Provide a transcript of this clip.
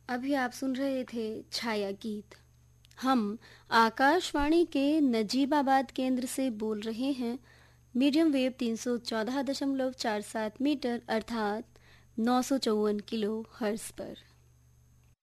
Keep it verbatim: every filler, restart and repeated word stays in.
अभी आप सुन रहे थे छाया गीत। हम आकाशवाणी के नजीबाबाद केंद्र से बोल रहे हैं। मीडियम वेव तीन सौ चौदह दशमलव चार सात मीटर अर्थात नौ सौ चौवन किलो हर्ट्ज पर।